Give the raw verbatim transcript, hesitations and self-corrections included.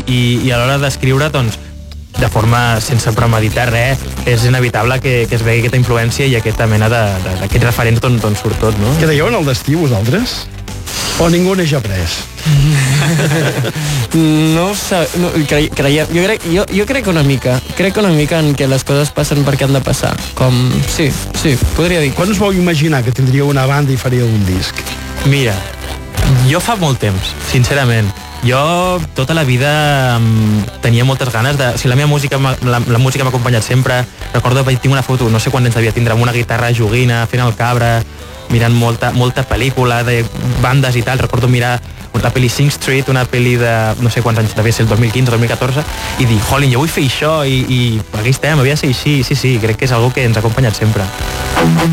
i, i a l'hora d'escriure, doncs, de forma sense premeditar res, és inevitable que, que es vegi aquesta influència i aquesta mena d'aquests referents d'on, d'on surt tot, no? Què dèieu en el destí, vosaltres? O ningú n'eix après? No ho sé, no, cre, creia, jo, crec, jo, jo crec una mica, crec una mica en què les coses passen perquè han de passar, com, sí, sí, podria dir. Quan us vau imaginar que tindríeu una banda i faríeu un disc? Mira, jo fa molt temps, sincerament. Jo tota la vida um, tenia moltes ganes de... O sigui, la meva música, la, la música m'ha acompanyat sempre. Recordo que tinc una foto, no sé quants anys devia tindre, amb una guitarra joguina, fent el cabra, mirant molta, molta pel·lícula de bandes i tal. Recordo mirar la pel·li Sing Street, una pel·li de no sé quants anys, devia ser el dos mil quinze o dos mil catorze, i dir, jolín, jo vull fer això, i, i aquí estem, havia de ser així, sí, sí, crec que és algo que ens ha acompanyat sempre.